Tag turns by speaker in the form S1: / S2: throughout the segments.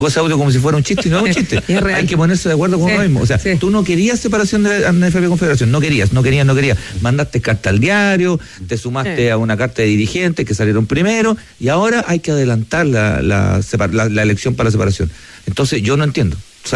S1: ese audio como si fuera un chiste, y no es un chiste. Hay que ponerse de acuerdo con uno mismo. O sea, tú no querías separación de la ANFP Confederación, no querías. Mandaste carta al diario, te sumaste a una carta de dirigentes que salieron primero, y ahora hay que adelantar la elección para la separación. Entonces, yo no entiendo.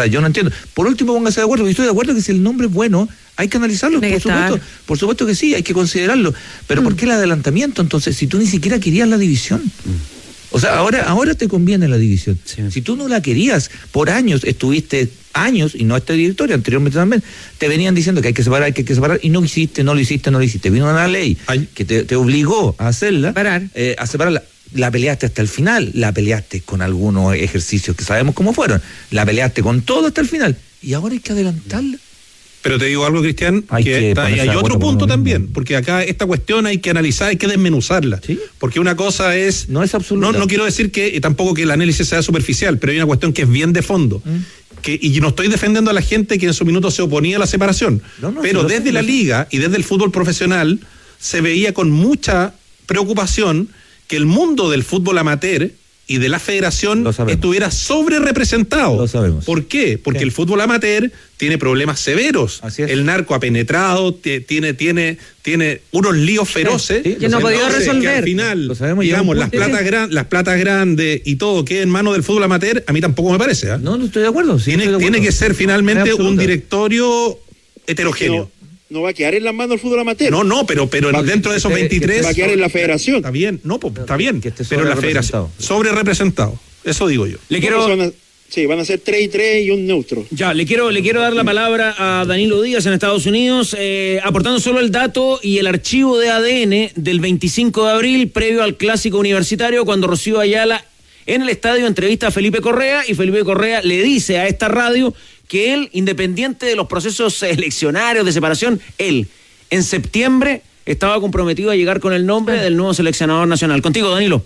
S1: Por último, póngase de acuerdo. Yo estoy de acuerdo que si el nombre es bueno, hay que analizarlo, por supuesto que sí, hay que considerarlo. Pero ¿por qué el adelantamiento entonces, si tú ni siquiera querías la división? O sea, ahora te conviene la división. Sí. Si tú no la querías, por años, estuviste años, y no este directorio, anteriormente también, te venían diciendo que hay que separar, y no lo hiciste. Vino una ley que te obligó a hacerla, a separarla. La peleaste hasta el final, la peleaste con algunos ejercicios que sabemos cómo fueron, la peleaste con todo hasta el final, y ahora hay que adelantarla.
S2: Pero te digo algo, Cristian, y hay otro punto también, porque acá esta cuestión hay que analizar, hay que desmenuzarla. ¿Sí? Porque una cosa es...
S1: No es absoluta.
S2: No quiero decir que tampoco que el análisis sea superficial, pero hay una cuestión que es bien de fondo. Y no estoy defendiendo a la gente que en su minuto se oponía a la separación. Pero desde la liga y desde el fútbol profesional se veía con mucha preocupación que el mundo del fútbol amateur y de la federación estuviera sobre representado.
S1: Lo sabemos.
S2: ¿Por qué? Porque el fútbol amateur tiene problemas severos.
S1: Así es.
S2: El narco ha penetrado, tiene unos líos feroces.
S3: Sí, que no ha podido resolver.
S2: Que al final, digamos, las platas grandes y todo queda en manos del fútbol amateur, a mí tampoco me parece.
S1: No estoy de acuerdo. Sí,
S2: tiene que ser finalmente un directorio heterogéneo.
S4: No va a quedar en las manos del fútbol amateur.
S2: No, pero dentro de esos 23...
S4: Va a quedar en la federación.
S2: Está bien, está bien. Pero la federación, sobre representado. Eso digo yo.
S4: Van a ser 3 y 3 y un neutro.
S3: Ya, le quiero dar la palabra a Danilo Díaz en Estados Unidos, aportando solo el dato y el archivo de ADN del 25 de abril, previo al Clásico Universitario, cuando Rocío Ayala en el estadio entrevista a Felipe Correa, y Felipe Correa le dice a esta radio que él, independiente de los procesos eleccionarios de separación, él, en septiembre, estaba comprometido a llegar con el nombre del nuevo seleccionador nacional. Contigo, Danilo.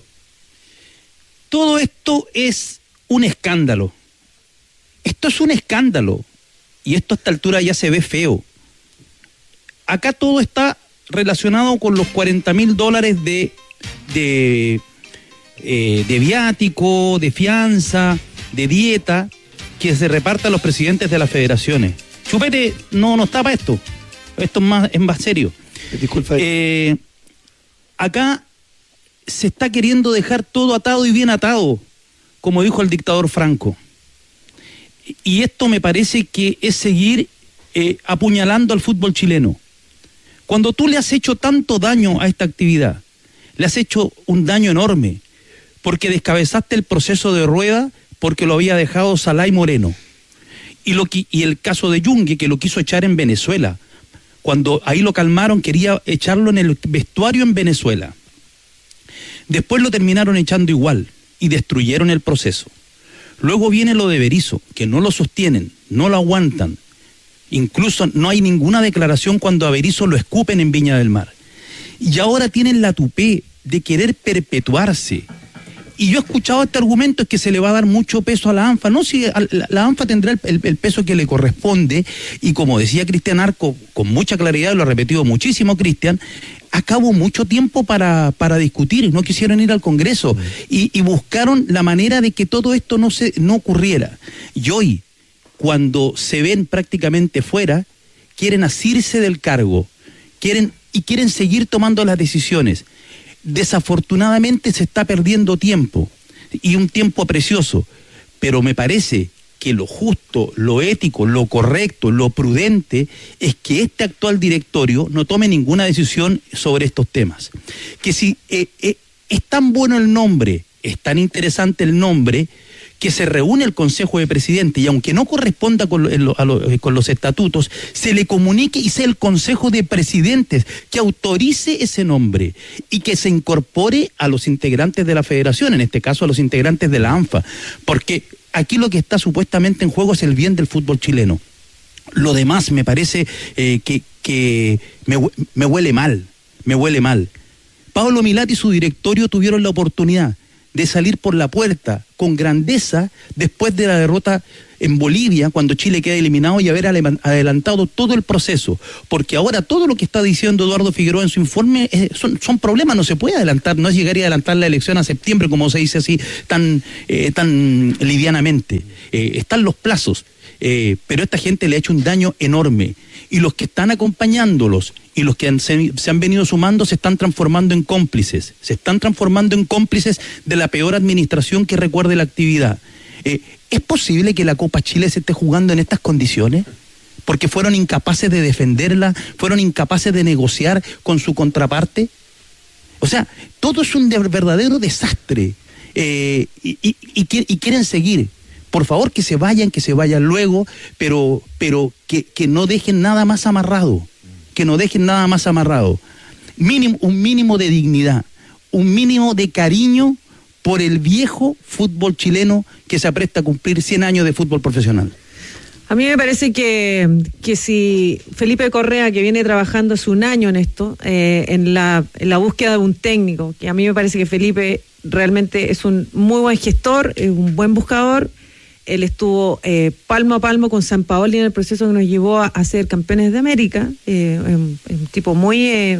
S5: Todo esto es un escándalo. Esto es un escándalo. Y esto a esta altura ya se ve feo. Acá todo está relacionado con los $40,000 de viático, de fianza, de dieta, que se repartan los presidentes de las federaciones. Chupete no está para esto. Esto es más serio.
S4: Disculpa.
S5: Acá se está queriendo dejar todo atado y bien atado, como dijo el dictador Franco. Y esto me parece que es seguir apuñalando al fútbol chileno. Cuando tú le has hecho tanto daño a esta actividad, le has hecho un daño enorme, porque descabezaste el proceso de Rueda, porque lo había dejado Salay Moreno. Y el caso de Yungue, que lo quiso echar en Venezuela. Cuando ahí lo calmaron, quería echarlo en el vestuario en Venezuela. Después lo terminaron echando igual y destruyeron el proceso. Luego viene lo de Berizzo, que no lo sostienen, no lo aguantan. Incluso no hay ninguna declaración cuando a Berizzo lo escupen en Viña del Mar. Y ahora tienen la tupé de querer perpetuarse. Y yo he escuchado este argumento, es que se le va a dar mucho peso a la ANFA. No, si la ANFA tendrá el peso que le corresponde, y como decía Cristian Arco, con mucha claridad, lo ha repetido muchísimo Cristian, acabó mucho tiempo para discutir, y no quisieron ir al Congreso, y buscaron la manera de que todo esto no ocurriera. Y hoy, cuando se ven prácticamente fuera, quieren asirse del cargo, quieren seguir tomando las decisiones. Desafortunadamente se está perdiendo tiempo, y un tiempo precioso, pero me parece que lo justo, lo ético, lo correcto, lo prudente es que este actual directorio no tome ninguna decisión sobre estos temas. Que si es tan bueno el nombre, es tan interesante el nombre, que se reúne el Consejo de Presidentes, y aunque no corresponda con los estatutos, se le comunique y sea el Consejo de Presidentes que autorice ese nombre y que se incorpore a los integrantes de la federación, en este caso a los integrantes de la ANFA, porque aquí lo que está supuestamente en juego es el bien del fútbol chileno. Lo demás me parece que me huele mal. Pablo Milad y su directorio tuvieron la oportunidad de salir por la puerta con grandeza después de la derrota en Bolivia cuando Chile queda eliminado y haber adelantado todo el proceso, porque ahora todo lo que está diciendo Eduardo Figueroa en su informe son problemas, no se puede adelantar, no es llegar y adelantar la elección a septiembre como se dice así tan livianamente. Están los plazos, pero esta gente le ha hecho un daño enorme y los que están acompañándolos y los que se han venido sumando se están transformando en cómplices, de la peor administración que recuerde la actividad. ¿Es posible que la Copa Chile se esté jugando en estas condiciones? Porque fueron incapaces de defenderla, fueron incapaces de negociar con su contraparte. O sea, todo es un verdadero desastre. Y quieren seguir. Por favor, que se vayan luego, pero que no dejen nada más amarrado. Un mínimo de dignidad, un mínimo de cariño por el viejo fútbol chileno que se apresta a cumplir 100 años de fútbol profesional.
S6: A mí me parece que si Felipe Correa, que viene trabajando hace un año en esto, en la búsqueda de un técnico, que a mí me parece que Felipe realmente es un muy buen gestor, es un buen buscador. Él estuvo palmo a palmo con Sampaoli en el proceso que nos llevó a ser campeones de América, un tipo muy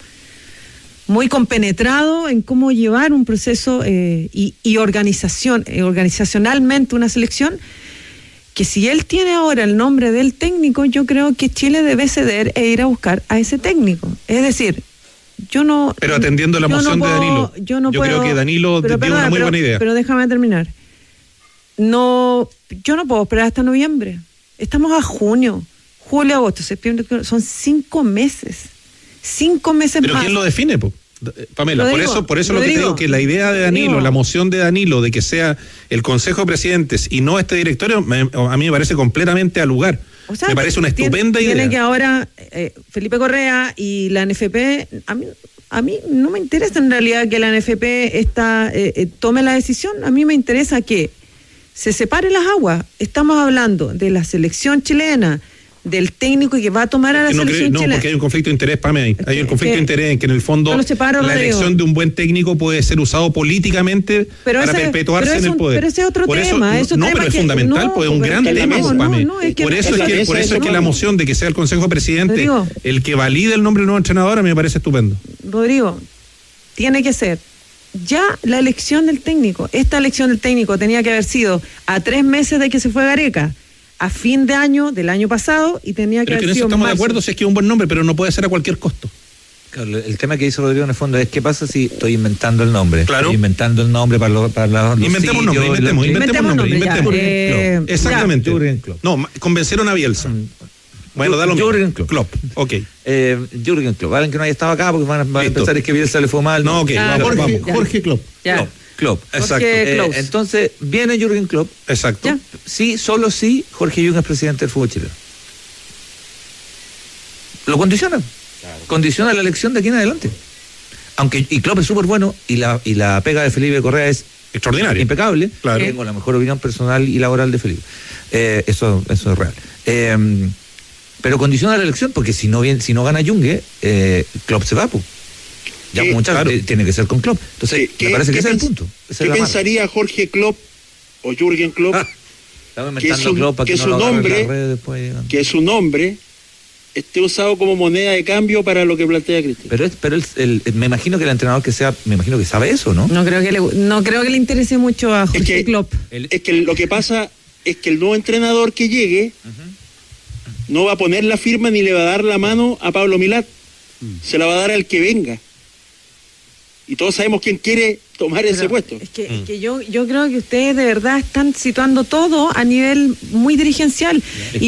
S6: compenetrado en cómo llevar un proceso y organizacionalmente una selección, que si él tiene ahora el nombre del técnico, yo creo que Chile debe ceder e ir a buscar a ese técnico. Es decir, yo no...
S2: Pero atendiendo la moción de Danilo, yo creo que Danilo dio una muy buena idea.
S6: Pero déjame terminar. No, yo no puedo esperar hasta noviembre. Estamos a junio, julio, agosto, septiembre, son 5 meses. 5 meses
S2: ¿Pero
S6: más.
S2: quién lo define, Pamela? Por eso lo que te digo, que la idea de Danilo, la moción de Danilo de que sea el Consejo de Presidentes y no este directorio, a mí me parece completamente al lugar. O sea, me parece una estupenda idea.
S6: Tiene que ahora Felipe Correa y la NFP, a mí no me interesa en realidad que la NFP tome la decisión, a mí me interesa que se separen las aguas. Estamos hablando de la selección chilena, del técnico que va a tomar a la selección chilena.
S2: No, porque hay un conflicto de interés, Pame, ahí. Hay un conflicto de interés en que en el fondo la elección de un buen técnico puede ser usado políticamente para perpetuarse en el poder.
S6: Pero ese es otro tema.
S2: Pero es fundamental, pues es un gran tema, Pame. Por eso es que la moción de que sea el Consejo de Presidentes el que valide el nombre del nuevo entrenador a mí me parece estupendo.
S6: Rodrigo, tiene que ser ya la elección del técnico. Esta elección del técnico tenía que haber sido a 3 meses de que se fue Gareca, a fin de año del año pasado, y tenía que haber sido.
S2: Pero en eso estamos de acuerdo, si es que es un buen nombre, pero no puede ser a cualquier costo.
S1: Claro, el tema que dice Rodrigo en el fondo es ¿qué pasa si estoy inventando el nombre?
S2: Claro.
S1: Estoy inventando el nombre para los
S2: inventemos nombre. Exactamente. No, convencieron a Bielsa. Bueno, da lo mismo.
S1: Jürgen Klopp.
S2: Ok.
S1: Jürgen Klopp. Alguien que no haya estado acá porque van a pensar es que Bielsa le fue mal.
S2: No, ok.
S4: Jorge Klopp.
S1: Klopp. Exacto. Entonces, viene Jürgen Klopp.
S2: Exacto.
S6: Ya.
S1: Sí, solo sí, Jorge Jung es presidente del fútbol chileno. Lo condiciona. Claro. Condiciona la elección de aquí en adelante. Y Klopp es súper bueno y la pega de Felipe Correa es
S2: extraordinaria,
S1: impecable.
S2: Claro.
S1: Tengo la mejor opinión personal y laboral de Felipe. Eso es real. Pero condiciona la elección porque si no gana Junge, Klopp se va, pues. Ya muchachos, tiene que ser con Klopp. Entonces, me parece que ese es el punto.
S4: ¿Qué pensaría Jorge Klopp o Jürgen Klopp que su nombre esté usado como moneda de cambio para lo que plantea Cristian?
S1: Pero me imagino que el entrenador que sea, me imagino que sabe eso, ¿no?
S6: No creo que le interese mucho a Jorge Klopp.
S4: Es que lo que pasa es que el nuevo entrenador que llegue no va a poner la firma ni le va a dar la mano a Pablo Milat. Se la va a dar al que venga. Y todos sabemos quién quiere tomar ese puesto.
S6: Es que yo creo que ustedes de verdad están situando todo a nivel muy dirigencial.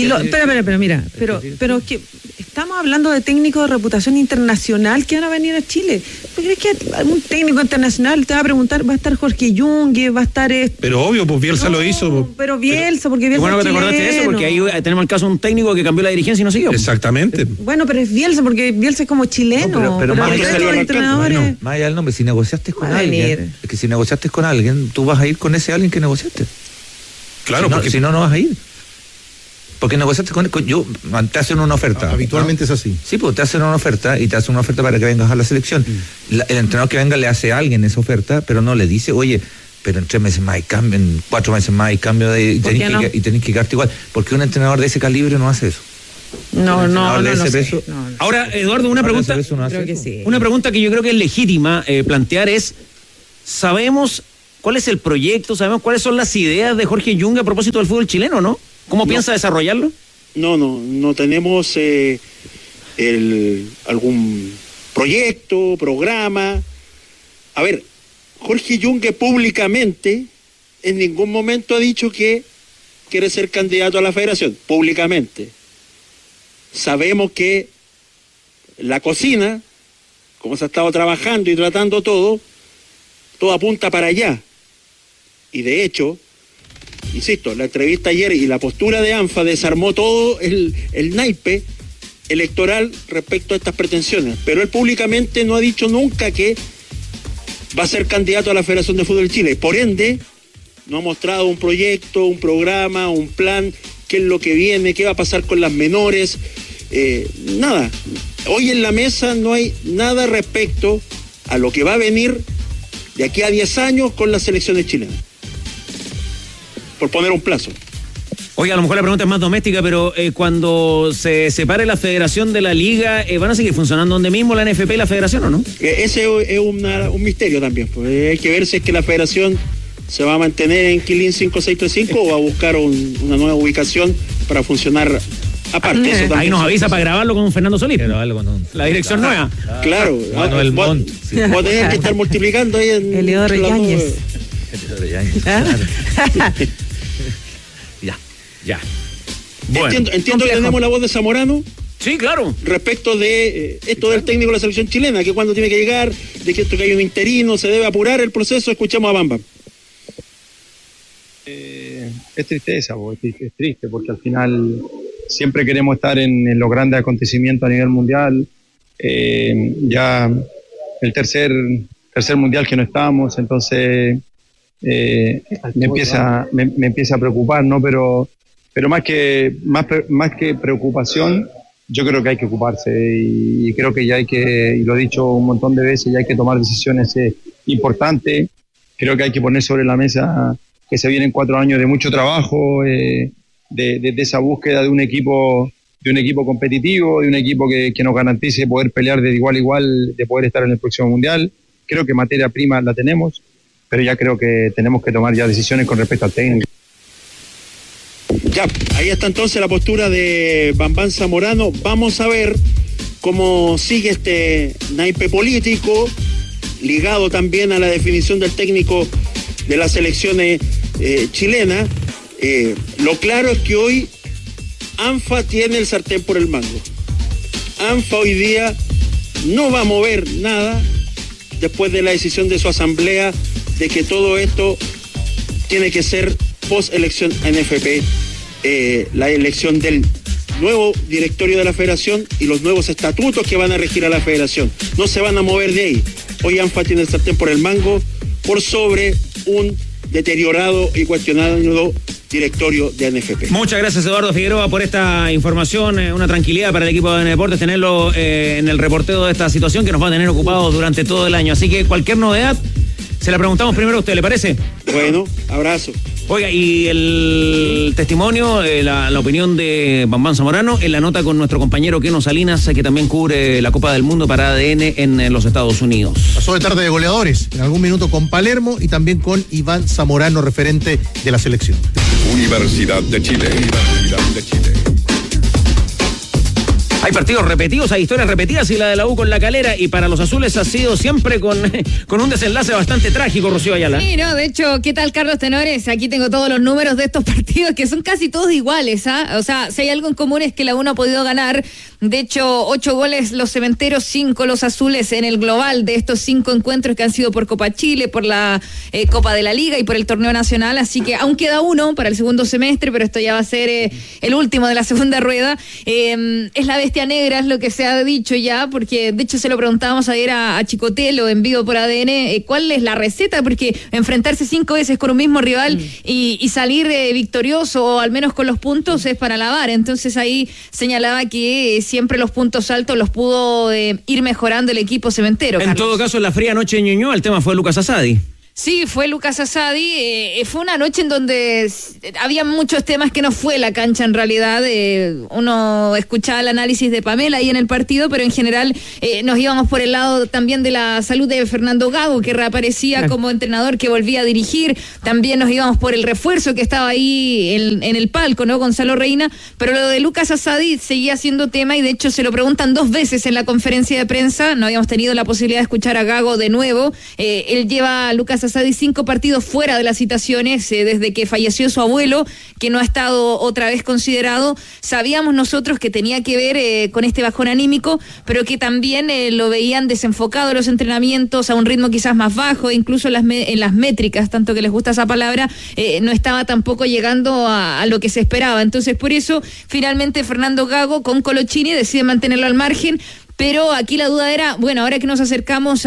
S6: Pero es que estamos hablando de técnicos de reputación internacional que van a venir a Chile. ¿Tú crees que un técnico internacional te va a preguntar, va a estar Jorge Junge, va a estar
S2: Pero obvio, pues Bielsa lo hizo.
S6: Pero Bielsa, porque Bielsa
S3: bueno, que te acordaste de eso, porque ahí tenemos el caso de un técnico que cambió la dirigencia y no siguió.
S2: Exactamente.
S6: Bueno, pero es Bielsa, porque Bielsa es como chileno.
S1: Pero más allá del nombre, si negociaste con alguien, es que si negociaste con alguien, tú vas a ir con ese alguien que negociaste.
S2: Claro,
S1: porque si no vas a ir. Porque negociaste te hacen una oferta.
S4: Habitualmente es así.
S1: Sí, pues te hacen una oferta y te hacen una oferta para que vengas a la selección. El entrenador que venga le hace a alguien esa oferta, pero no le dice, oye, pero en 3 meses más hay cambio, en 4 meses más hay cambio y tenés que quedarte igual. Porque un entrenador de ese calibre no hace eso.
S6: No.
S3: Ahora, Eduardo, una pregunta.
S6: Creo que sí.
S3: Una pregunta que yo creo que es legítima plantear es: ¿sabemos cuál es el proyecto? ¿Sabemos cuáles son las ideas de Jorge Yung a propósito del fútbol chileno, no? ¿Cómo piensa desarrollarlo?
S4: No tenemos algún proyecto, programa. A ver, Jorge Yung públicamente en ningún momento ha dicho que quiere ser candidato a la federación, públicamente. Sabemos que la cocina, como se ha estado trabajando y tratando todo apunta para allá. Y de hecho, insisto, la entrevista ayer y la postura de ANFA desarmó todo el naipe electoral respecto a estas pretensiones. Pero él públicamente no ha dicho nunca que va a ser candidato a la Federación de Fútbol de Chile. Por ende, no ha mostrado un proyecto, un programa, un plan, qué es lo que viene, qué va a pasar con las menores, nada. Hoy en la mesa no hay nada respecto a lo que va a venir de aquí a 10 años con las selecciones chilenas, por poner un plazo.
S3: Oiga, a lo mejor la pregunta es más doméstica, pero cuando se separe la federación de la liga, ¿van a seguir funcionando donde mismo la NFP y la federación o no?
S4: Ese es un misterio también, pues. Hay que ver si es que la federación se va a mantener en Quilín 5635 o va a buscar una nueva ubicación para funcionar aparte. Eso
S3: ahí nos avisa para grabarlo con Fernando Solís. La dirección nueva.
S4: Claro.
S1: Manuel Montt.
S4: Vos tenés que estar multiplicando ahí en...
S6: Eliodoro Yáñez.
S3: Ya.
S4: Bueno, entiendo que tenemos la voz de Zamorano.
S3: Sí, claro.
S4: Respecto de esto del técnico de la selección chilena, que cuando tiene que llegar, de que esto que hay un interino, se debe apurar el proceso. Escuchamos a Bamba.
S7: Es tristeza, es triste, porque al final siempre queremos estar en los grandes acontecimientos a nivel mundial. Ya el tercer mundial que no estamos, entonces me empieza a preocupar, ¿no? Pero más que preocupación, yo creo que hay que ocuparse y creo que ya hay que, y lo he dicho un montón de veces, ya hay que tomar decisiones importantes. Creo que hay que poner sobre la mesa que se vienen 4 años de mucho trabajo, de esa búsqueda de un equipo competitivo, de un equipo que nos garantice poder pelear de igual a igual, de poder estar en el próximo mundial. Creo que materia prima la tenemos, pero ya creo que tenemos que tomar ya decisiones con respecto al técnico.
S4: Ya, ahí está entonces la postura de Bambán Zamorano. Vamos a ver cómo sigue este naipe político, ligado también a la definición del técnico de las selecciones chilenas. Lo claro es que hoy ANFA tiene el sartén por el mango. ANFA hoy día no va a mover nada después de la decisión de su asamblea de que todo esto tiene que ser post-elección NFP, la elección del nuevo directorio de la federación y los nuevos estatutos que van a regir a la federación. No se van a mover de ahí. Hoy ANFA tiene el sartén por el mango por sobre un deteriorado y cuestionado directorio de NFP.
S3: Muchas gracias, Eduardo Figueroa, por esta información. Una tranquilidad para el equipo de Deportes tenerlo en el reporteo de esta situación que nos va a tener ocupados durante todo el año. Así que cualquier novedad se la preguntamos primero a usted, ¿le parece?
S4: Bueno, abrazo.
S3: Oiga, y el testimonio, la opinión de Bambán Zamorano en la nota con nuestro compañero Keno Salinas, que también cubre la Copa del Mundo para ADN en los Estados Unidos.
S8: Pasó de tarde de goleadores, en algún minuto con Palermo y también con Iván Zamorano, referente de la selección.
S9: Universidad de Chile.
S3: Hay partidos repetidos, hay historias repetidas y la de la U con la Calera, y para los azules ha sido siempre con un desenlace bastante trágico, Rocío Ayala.
S10: Sí, no, de hecho, ¿qué tal, Carlos Tenores? Aquí tengo todos los números de estos partidos que son casi todos iguales, ¿ah? O sea, si hay algo en común es que la U no ha podido ganar. De hecho, 8 goles los cementeros, 5 los azules en el global de estos 5 encuentros que han sido por Copa Chile, por la Copa de la Liga y por el torneo nacional. Así que aún queda uno para el segundo semestre, pero esto ya va a ser el último de la segunda rueda. Es la bestia negra, es lo que se ha dicho ya, porque de hecho se lo preguntábamos ayer a Chicotelo en vivo por ADN, ¿cuál es la receta? Porque enfrentarse 5 veces con un mismo rival y salir victorioso, o al menos con los puntos, es para alabar. Entonces ahí señalaba que siempre los puntos altos los pudo ir mejorando el equipo cementero.
S3: En
S10: Carlos.
S3: todo caso, en la fría noche de Ñuñoa, el tema fue Lucas Asadi.
S10: Sí, fue Lucas Asadi. Fue una noche en donde había muchos temas que no fue la cancha en realidad. Uno escuchaba el análisis de Pamela ahí en el partido, pero en general nos íbamos por el lado también de la salud de Fernando Gago, que reaparecía como entrenador, que volvía a dirigir. También nos íbamos por el refuerzo que estaba ahí en el palco, ¿no? Gonzalo Reina. Pero lo de Lucas Asadi seguía siendo tema y de hecho se lo preguntan 2 veces en la conferencia de prensa. No habíamos tenido la posibilidad de escuchar a Gago de nuevo. Él lleva a Lucas Asadi 5 partidos fuera de las citaciones desde que falleció su abuelo, que no ha estado otra vez considerado. Sabíamos nosotros que tenía que ver con este bajón anímico, pero que también lo veían desenfocado los entrenamientos, a un ritmo quizás más bajo, incluso en las métricas, tanto que les gusta esa palabra, no estaba tampoco llegando a lo que se esperaba. Entonces por eso finalmente Fernando Gago con Colochini decide mantenerlo al margen. Pero aquí la duda era, bueno, ahora que nos acercamos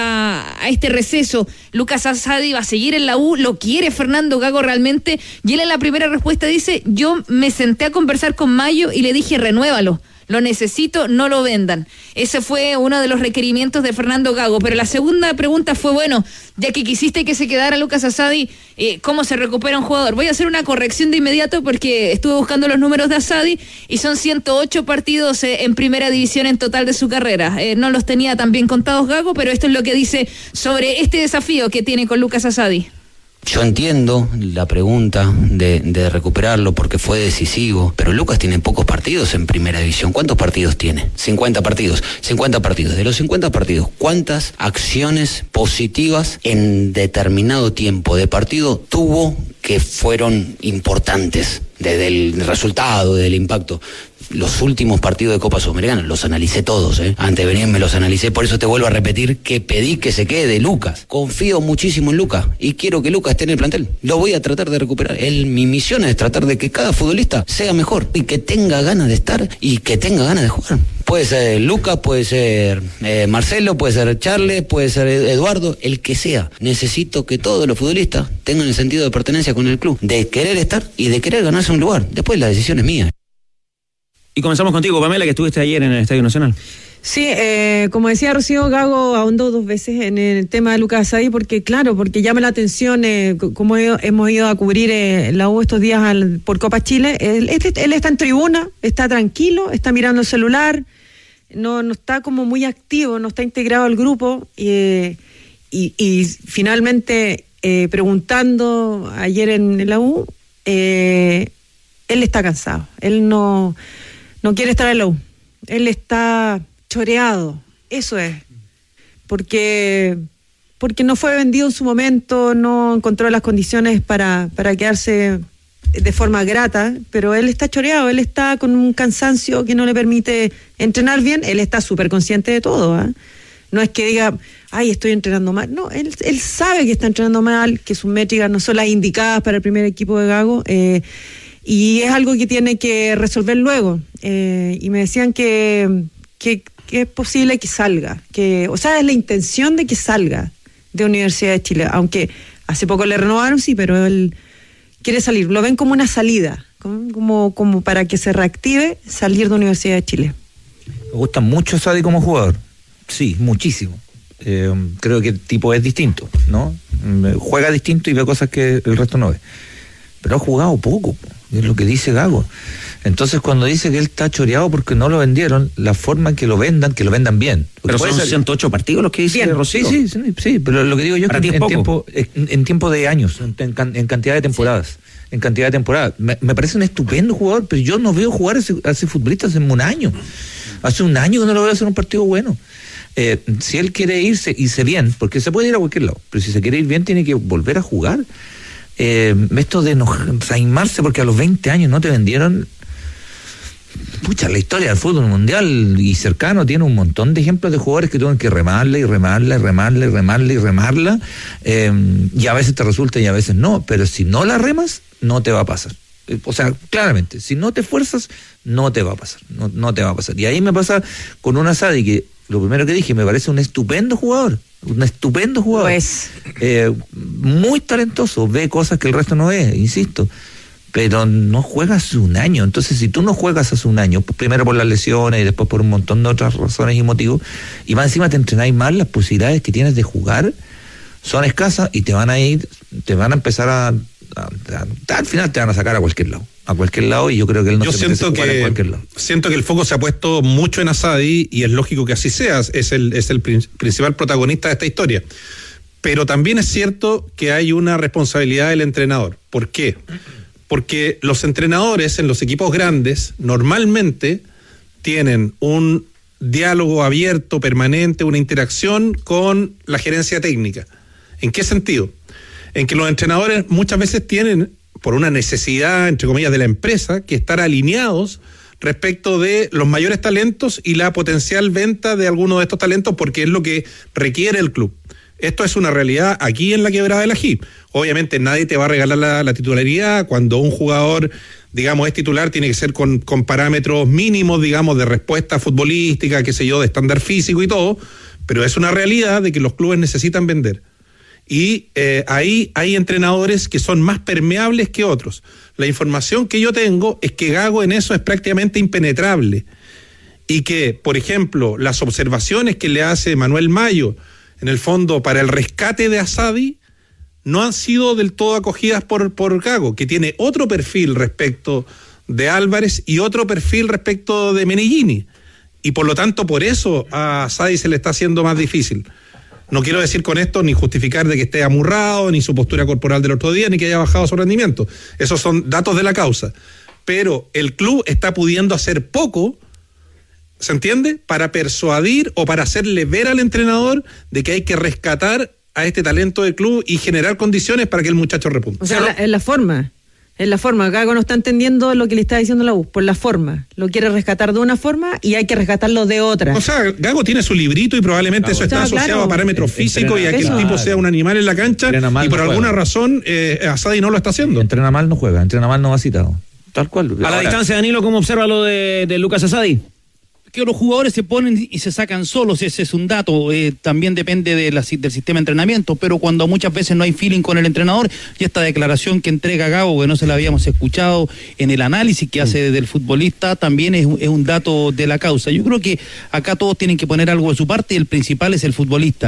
S10: a este receso, Lucas Asadi va a seguir en la U, ¿lo quiere Fernando Gago realmente? Y él en la primera respuesta dice, yo me senté a conversar con Mayo y le dije, renuévalo. Lo necesito, no lo vendan. Ese fue uno de los requerimientos de Fernando Gago. Pero la segunda pregunta fue, bueno, ya que quisiste que se quedara Lucas Asadi, ¿cómo se recupera un jugador? Voy a hacer una corrección de inmediato porque estuve buscando los números de Asadi y son 108 partidos en primera división en total de su carrera. No los tenía tan bien contados Gago, pero esto es lo que dice sobre este desafío que tiene con Lucas Asadi.
S11: Yo entiendo la pregunta de recuperarlo porque fue decisivo, pero Lucas tiene pocos partidos en primera división. ¿Cuántos partidos tiene? 50 partidos. 50 partidos. De los 50 partidos, ¿cuántas acciones positivas en determinado tiempo de partido tuvo que fueron importantes desde el resultado, del impacto? Los últimos partidos de Copa Sudamericana los analicé todos, antes de venir me los analicé, por eso te vuelvo a repetir que pedí que se quede Lucas. Confío muchísimo en Lucas y quiero que Lucas esté en el plantel. Lo voy a tratar de recuperar. Mi misión es tratar de que cada futbolista sea mejor y que tenga ganas de estar y que tenga ganas de jugar. Puede ser Lucas, puede ser Marcelo, puede ser Charles, puede ser Eduardo, el que sea. Necesito que todos los futbolistas tengan el sentido de pertenencia con el club, de querer estar y de querer ganarse un lugar. Después la decisión es mía.
S3: Y comenzamos contigo, Pamela, que estuviste ayer en el Estadio Nacional.
S6: Sí, como decía Rocío, Gago ahondó 2 veces en el tema de Lucas Asadi porque llama la atención como hemos ido a cubrir la U estos días por Copa Chile. Él está en tribuna, está tranquilo, está mirando el celular, no está como muy activo, no está integrado al grupo y finalmente preguntando ayer en la U, él está cansado, él no quiere estar en la U, él está choreado, eso es, porque no fue vendido en su momento, no encontró las condiciones para quedarse de forma grata, pero él está choreado, él está con un cansancio que no le permite entrenar bien, él está súper consciente de todo, no es que diga, ay, estoy entrenando mal, no, él sabe que está entrenando mal, que sus métricas no son las indicadas para el primer equipo de Gago, y es algo que tiene que resolver luego, y me decían que es posible que salga, es la intención de que salga de Universidad de Chile, aunque hace poco le renovaron, sí, pero él quiere salir, lo ven como una salida, como para que se reactive salir de Universidad de Chile.
S1: Me gusta mucho Asadi como jugador, sí, muchísimo. Creo que el tipo es distinto, ¿no? Juega distinto y ve cosas que el resto no ve. Pero ha jugado poco, es lo que dice Gago. Entonces cuando dice que él está choreado porque no lo vendieron, la forma en que lo vendan bien.
S3: Pero son 108 partidos los que dice Rocío.
S1: Sí, pero lo que digo yo es que en tiempo de años, en cantidad de temporadas. En cantidad de temporadas. Me parece un estupendo jugador, pero yo no veo jugar a ese futbolista hace un año. Hace un año que no lo veo hacer un partido bueno. Si él quiere irse bien, porque se puede ir a cualquier lado, pero si se quiere ir bien tiene que volver a jugar. Esto de ensaimarse porque a los 20 años no te vendieron. Pucha, la historia del fútbol mundial y cercano tiene un montón de ejemplos de jugadores que tuvieron que remarla, y a veces te resulta y a veces no, pero si no la remas, no te va a pasar. O sea, claramente, si no te esfuerzas, no te va a pasar, no te va a pasar. Y ahí me pasa con un Asadi que, lo primero que dije, me parece un estupendo jugador. Pues. Muy talentoso, ve cosas que el resto no ve, insisto, pero no juega hace un año. Entonces, si tú no juegas hace un año, primero por las lesiones y después por un montón de otras razones y motivos, y más encima te entrenáis mal, las posibilidades que tienes de jugar son escasas y te van a empezar al final te van a sacar a cualquier lado, y yo creo que él no se merece jugar en cualquier lado.
S2: Siento que el foco se ha puesto mucho en Asadi y es lógico que así sea, es el principal protagonista de esta historia. Pero también es cierto que hay una responsabilidad del entrenador. ¿Por qué? Porque los entrenadores en los equipos grandes normalmente tienen un diálogo abierto, permanente, una interacción con la gerencia técnica. ¿En qué sentido? En que los entrenadores muchas veces tienen, por una necesidad, entre comillas, de la empresa, que estar alineados respecto de los mayores talentos y la potencial venta de algunos de estos talentos, porque es lo que requiere el club. Esto es una realidad aquí en la Quebrada del Ají. Obviamente nadie te va a regalar la titularidad. Cuando un jugador, digamos, es titular, tiene que ser con parámetros mínimos, digamos, de respuesta futbolística, qué sé yo, de estándar físico y todo, pero es una realidad de que los clubes necesitan vender. Y ahí hay entrenadores que son más permeables que otros. La información que yo tengo es que Gago en eso es prácticamente impenetrable y que, por ejemplo, las observaciones que le hace Manuel Mayo, en el fondo, para el rescate de Asadi, no han sido del todo acogidas por Gago, que tiene otro perfil respecto de Álvarez y otro perfil respecto de Meneghini. Y por lo tanto, por eso a Asadi se le está haciendo más difícil. No quiero decir con esto ni justificar de que esté amurrado, ni su postura corporal del otro día, ni que haya bajado su rendimiento. Esos son datos de la causa. Pero el club está pudiendo hacer poco, ¿se entiende?, para persuadir o para hacerle ver al entrenador de que hay que rescatar a este talento del club y generar condiciones para que el muchacho repunte.
S6: O sea, en la forma. Gago no está entendiendo lo que le está diciendo la U, por la forma. Lo quiere rescatar de una forma y hay que rescatarlo de otra.
S2: O sea, Gago tiene su librito y probablemente eso está asociado a parámetros físicos y a que el tipo sea un animal en la cancha y por alguna razón Asadi no lo está haciendo.
S1: Entrena mal no juega, entrena mal no va citado. Tal cual.
S3: A la distancia, Danilo, ¿cómo observa lo de Lucas Asadi?
S5: Que los jugadores se ponen y se sacan solos, ese es un dato, también depende del sistema de entrenamiento, pero cuando muchas veces no hay feeling con el entrenador, y esta declaración que entrega Gago, que no se la habíamos escuchado en el análisis que hace del futbolista, también es un dato de la causa. Yo creo que acá todos tienen que poner algo de su parte y el principal es el futbolista.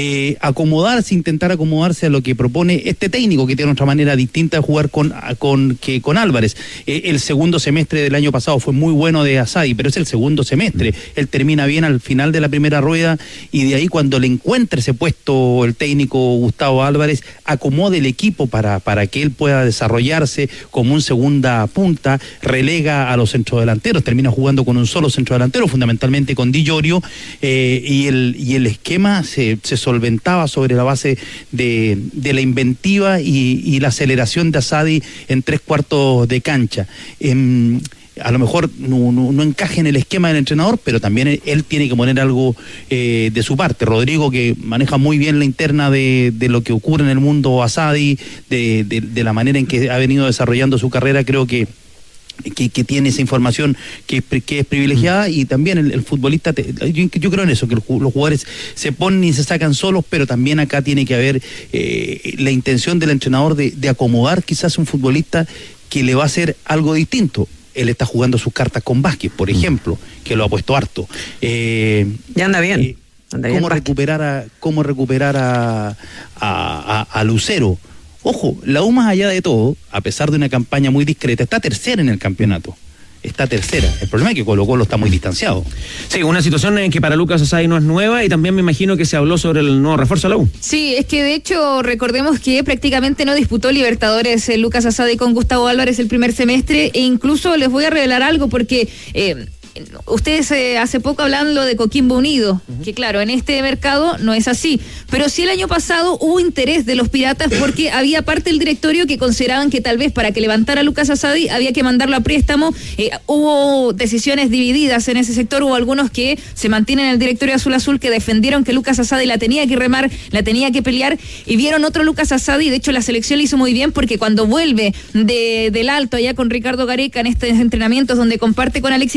S5: Intentar acomodarse a lo que propone este técnico, que tiene otra manera distinta de jugar con Álvarez. El segundo semestre del año pasado fue muy bueno de Asadi, pero es el segundo semestre. Él termina bien al final de la primera rueda y de ahí cuando le encuentre ese puesto el técnico Gustavo Álvarez, acomode el equipo para que él pueda desarrollarse como un segunda punta, relega a los centrodelanteros, termina jugando con un solo centrodelantero, fundamentalmente con Di Llorio, y el esquema se solventaba sobre la base de la inventiva y la aceleración de Asadi en 3/4 de cancha. A lo mejor no encaje en el esquema del entrenador, pero también él tiene que poner algo de su parte. Rodrigo, que maneja muy bien la interna de lo que ocurre en el mundo Asadi, de la manera en que ha venido desarrollando su carrera, creo que tiene esa información que es privilegiada, y también el futbolista, yo creo en eso, que los jugadores se ponen y se sacan solos, pero también acá tiene que haber la intención del entrenador de acomodar quizás un futbolista que le va a hacer algo distinto. Él está jugando sus cartas con Vázquez, por ejemplo, que lo ha puesto harto.
S6: Ya anda bien.
S5: ¿Cómo recuperar a Lucero? Ojo, la U, más allá de todo, a pesar de una campaña muy discreta, está tercera en el campeonato. Está tercera. El problema es que Colo-Colo está muy distanciado.
S3: Sí, una situación en que para Lucas Asadi no es nueva, y también me imagino que se habló sobre el nuevo refuerzo de la U.
S10: Sí, es que de hecho recordemos que prácticamente no disputó Libertadores Lucas Asadi con Gustavo Álvarez el primer semestre, e incluso les voy a revelar algo porque ustedes hace poco hablaban lo de Coquimbo Unido, que claro, en este mercado no es así, pero sí el año pasado hubo interés de los Piratas porque había parte del directorio que consideraban que tal vez para que levantara a Lucas Asadi había que mandarlo a préstamo. Hubo decisiones divididas en ese sector, hubo algunos que se mantienen en el directorio azul que defendieron que Lucas Asadi la tenía que remar, la tenía que pelear, y vieron otro Lucas Asadi. De hecho la selección le hizo muy bien porque cuando vuelve del Alto allá con Ricardo Gareca en estos entrenamientos donde comparte con Alexis Sánchez,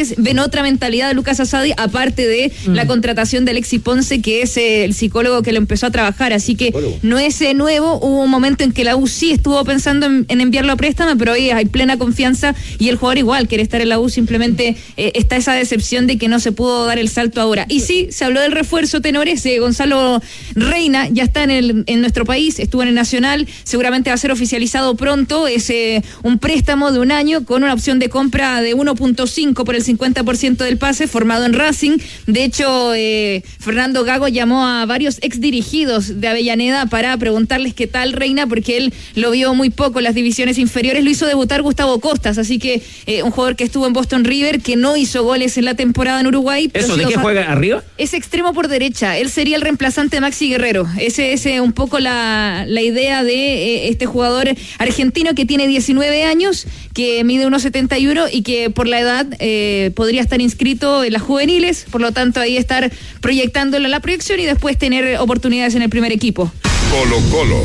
S10: dirigentes ven otra mentalidad de Lucas Asadi, aparte de la contratación de Alexis Ponce, que es el psicólogo que lo empezó a trabajar, así que no es nuevo. Hubo un momento en que la U sí estuvo pensando en enviarlo a préstamo, pero hoy hay plena confianza y el jugador igual quiere estar en la U, simplemente está esa decepción de que no se pudo dar el salto ahora. Y sí, se habló del refuerzo, tenores, Gonzalo Reina ya está en nuestro país, estuvo en el Nacional, seguramente va a ser oficializado pronto, es un préstamo de un año con una opción de compra de 1.5 por el 50% del pase, formado en Racing. De hecho, Fernando Gago llamó a varios exdirigidos de Avellaneda para preguntarles qué tal Reina, porque él lo vio muy poco en las divisiones inferiores. Lo hizo debutar Gustavo Costas, así que un jugador que estuvo en Boston River, que no hizo goles en la temporada en Uruguay.
S3: ¿Eso de qué juega arriba?
S10: Es extremo por derecha, él sería el reemplazante de Maxi Guerrero. Ese es un poco la idea de este jugador argentino que tiene 19 años, que mide 1.71 y que por la edad podría estar inscrito en las juveniles, por lo tanto ahí estar proyectándolo en la proyección y después tener oportunidades en el primer equipo.
S9: Colo Colo.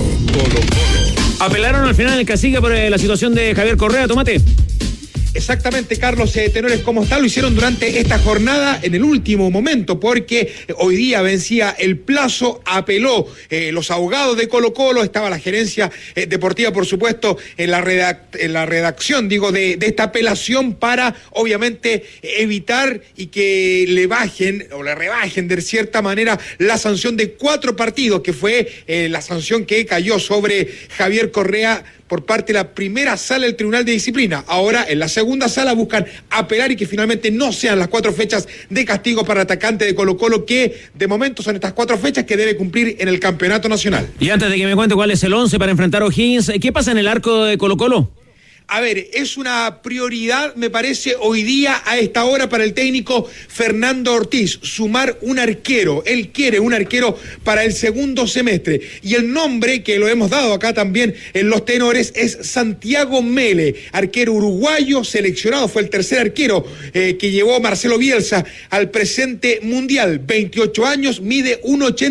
S3: Apelaron al final en el Cacique por la situación de Javier Correa, Tomate.
S12: Exactamente, Carlos, tenores, ¿cómo está? Lo hicieron durante esta jornada en el último momento, porque hoy día vencía el plazo, apeló los abogados de Colo Colo, estaba la gerencia deportiva, por supuesto, en la redacción, de esta apelación para, obviamente, evitar y que le bajen o le rebajen de cierta manera la sanción de 4 partidos, que fue la sanción que cayó sobre Javier Correa por parte de la primera sala del Tribunal de Disciplina. Ahora, en la segunda sala buscan apelar y que finalmente no sean las 4 fechas de castigo para el atacante de Colo Colo, que de momento son estas 4 fechas que debe cumplir en el campeonato nacional.
S3: Y antes de que me cuente cuál es el 11 para enfrentar a O'Higgins, ¿qué pasa en el arco de Colo Colo?
S12: A ver, es una prioridad, me parece, hoy día a esta hora para el técnico Fernando Ortiz, sumar un arquero. Él quiere un arquero para el segundo semestre. Y el nombre que lo hemos dado acá también en los tenores es Santiago Mele, arquero uruguayo seleccionado, fue el tercer arquero que llevó Marcelo Bielsa al presente mundial. 28 años, mide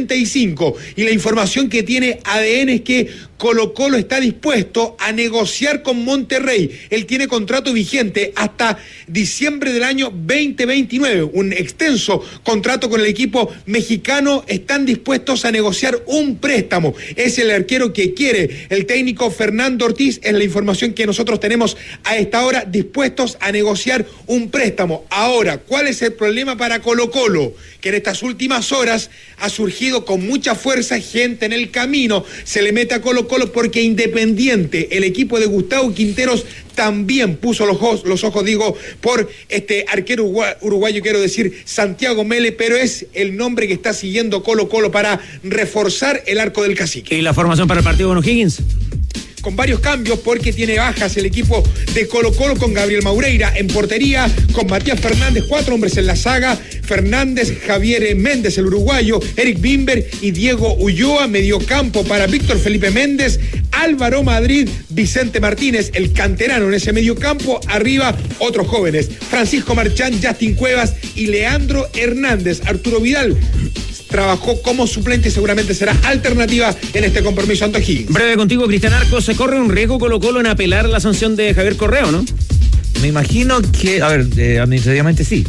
S12: 1.85. Y la información que tiene ADN es que Colo Colo está dispuesto a negociar con Monterrey. Él tiene contrato vigente hasta diciembre del año 2029, un extenso contrato con el equipo mexicano. Están dispuestos a negociar un préstamo. Es el arquero que quiere el técnico Fernando Ortiz, es la información que nosotros tenemos a esta hora, dispuestos a negociar un préstamo. Ahora, ¿cuál es el problema para Colo Colo? Que en estas últimas horas ha surgido con mucha fuerza gente en el camino, se le mete a Colo Colo porque Independiente, el equipo de Gustavo Quinteros, también puso los ojos, por este arquero uruguayo, quiero decir, Santiago Mele, pero es el nombre que está siguiendo Colo Colo para reforzar el arco del Cacique.
S3: ¿Y la formación para el partido con O'Higgins?
S12: Con varios cambios, porque tiene bajas el equipo de Colo Colo, con Gabriel Maureira en portería, con Matías Fernández, 4 hombres en la saga, Fernández, Javier Méndez, el uruguayo, Eric Bimber y Diego Ulloa, mediocampo para Víctor Felipe Méndez, Álvaro Madrid, Vicente Martínez, el canterano en ese mediocampo, arriba otros jóvenes, Francisco Marchán, Justin Cuevas y Leandro Hernández. Arturo Vidal trabajó como suplente y seguramente será alternativa en este compromiso ante O'Higgins.
S3: Breve contigo, Cristian Arcos. ¿Se corre un riesgo Colo Colo en apelar la sanción de Javier Correa, no?
S1: Me imagino que, a ver, administrativamente sí.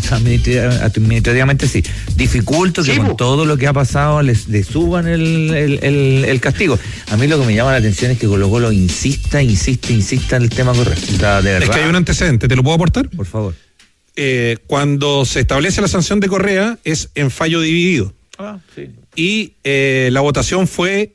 S1: Administrativamente sí. Dificulto que con todo lo que ha pasado le suban el castigo. A mí lo que me llama la atención es que Colo Colo insista en el tema Correa. O sea, de verdad.
S2: Es que hay un antecedente, ¿te lo puedo aportar?
S1: Por favor.
S2: Cuando se establece la sanción de Correa es en fallo dividido.
S1: Sí.
S2: Y la votación fue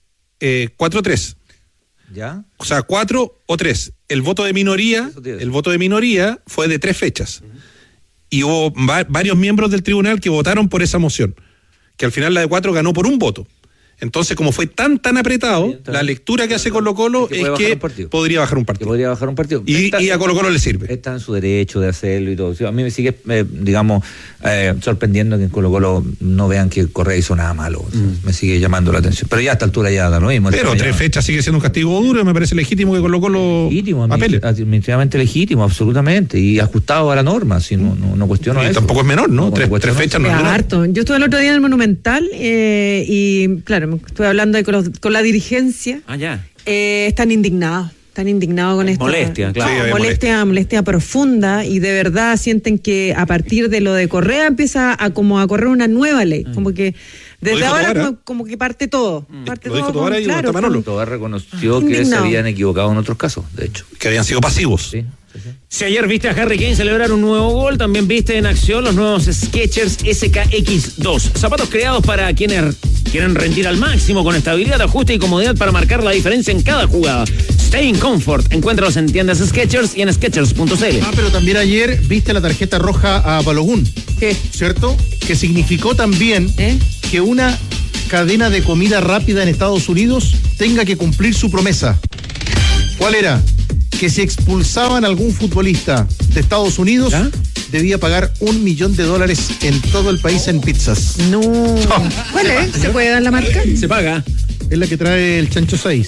S2: 4-3.
S1: ¿Ya?
S2: O sea, 4 o 3. El voto de minoría fue de 3 fechas. Y hubo varios miembros del tribunal que votaron por esa moción, que al final la de 4 ganó por un voto. Entonces, como fue tan apretado, la lectura que hace Colo Colo es que podría bajar un partido. Y a Colo Colo le sirve.
S1: Está en su derecho de hacerlo y todo. A mí me sigue, sorprendiendo que en Colo Colo no vean que Correa hizo nada malo. Me sigue llamando la atención. Pero ya a esta altura ya da lo mismo.
S2: Pero 3 fechas sigue siendo un castigo duro y me parece legítimo que Colo Colo apele.
S1: Administrativamente legítimo, absolutamente. Y ajustado a la norma, si no cuestiono eso.
S2: Tampoco es menor, ¿no? 3 fechas no es menor.
S6: Harto. Yo estuve el otro día en el Monumental y claro, estuve hablando con la dirigencia.
S3: Ya.
S6: Están indignados. están indignados con esto.
S3: Molestia, claro.
S6: Sí, molestia profunda, y de verdad sienten que a partir de lo de Correa empieza a correr una nueva ley, como que desde ahora como que parte todo.
S2: Lo dijo Tobar y claro, Manolo.
S1: Tobar reconoció que se habían equivocado en otros casos, de hecho.
S2: Que habían sido pasivos.
S1: Sí.
S3: Si ayer viste a Harry Kane celebrar un nuevo gol, también viste en acción los nuevos Skechers SKX2. Zapatos creados para quienes quieren rendir al máximo con estabilidad, ajuste y comodidad para marcar la diferencia en cada jugada. Stay in comfort. Encuéntralos en tiendas Skechers y en Skechers.cl.
S8: Pero también ayer viste la tarjeta roja a Balogun.
S6: ¿Qué?
S8: ¿Cierto? Que significó también que una cadena de comida rápida en Estados Unidos tenga que cumplir su promesa. ¿Cuál era? Que si expulsaban a algún futbolista de Estados Unidos, debía pagar $1 millón en todo el país en pizzas.
S6: No. ¿Cuál es? ¿Se puede dar la marca?
S3: Se paga.
S8: Es la que trae el chancho 6.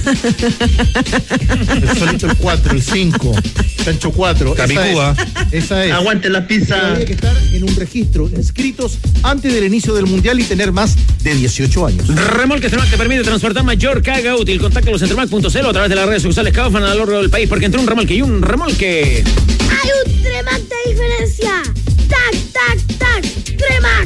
S8: El solito el 4, el 5. Chancho 4. Esa es.
S13: Aguante la pizza.
S8: Hay que estar en un registro, inscritos antes del inicio del mundial y tener más de 18 años.
S3: Remolques Tremac te permite transportar mayor carga útil. Contáctalos en Tremac.cl o a través de las redes sociales Kaufman a lo largo del país, porque entre un remolque y un remolque
S14: hay un Tremac de diferencia. ¡Tac, tac, tac! ¡Tremac!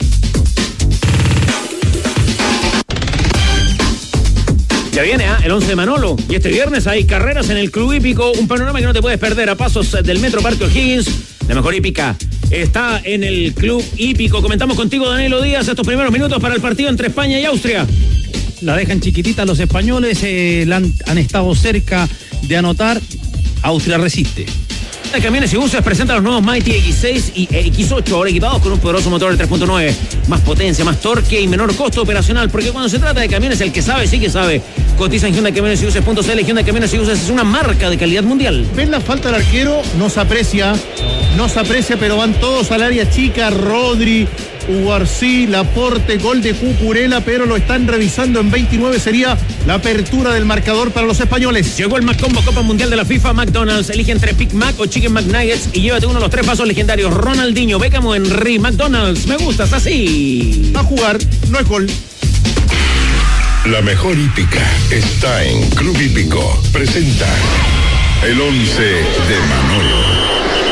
S3: Ya viene el 11 de Manolo, y este viernes hay carreras en el Club Hípico, un panorama que no te puedes perder a pasos del Metro Parque O'Higgins. La mejor hípica está en el Club Hípico. Comentamos contigo, Danilo Díaz, estos primeros minutos para el partido entre España y Austria.
S5: La dejan chiquitita los españoles, han estado cerca de anotar. Austria resiste.
S3: De Camiones y Buses presenta los nuevos Mighty X6 y X8, ahora equipados con un poderoso motor de 3.9, más potencia, más torque y menor costo operacional, porque cuando se trata de camiones, el que sabe sí que sabe. Cotiza en Hyundai Camiones y Buses.cl. Hyundai Camiones y Buses es una marca de calidad mundial.
S8: ¿Ven la falta del arquero? No se aprecia, pero van todos al área chica. Rodri, Ugarcí, Laporte, gol de Cucurella, pero lo están revisando en 29, sería la apertura del marcador para los españoles.
S3: Llegó el McCombo Copa Mundial de la FIFA. McDonald's, elige entre Big Mac o Chicken McNuggets y llévate uno de los 3 pasos legendarios: Ronaldinho, Beckham o Henry. McDonald's, me gustas así.
S8: A jugar, no es gol.
S9: La mejor hípica está en Club Hípico. Presenta el 11 de Manolo.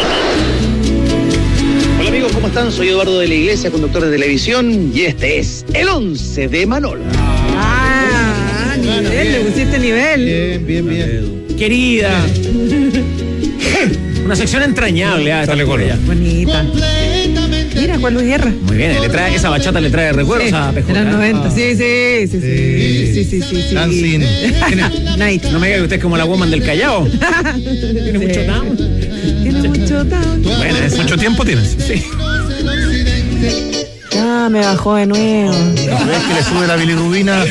S13: Hola amigos, ¿cómo están? Soy Eduardo de la Iglesia, conductor de televisión, y este es el 11 de Manolo.
S6: Nivel, le pusiste nivel.
S8: Bien.
S3: Querida. Una sección entrañable.
S2: Sale con ella.
S6: Bonita. Mira, Juan Luis Guerra.
S3: Muy bien, esa bachata le trae recuerdos a PJ.
S6: En los 90, sí.
S8: Dancing.
S6: Night.
S3: No me diga que usted es como la woman del Callao. Tiene mucho down.
S6: Tiene mucho down.
S3: Bueno,
S2: mucho tiempo tienes.
S3: Sí.
S6: Me bajó de nuevo.
S8: ¿Ves que le sube la bilirrubina?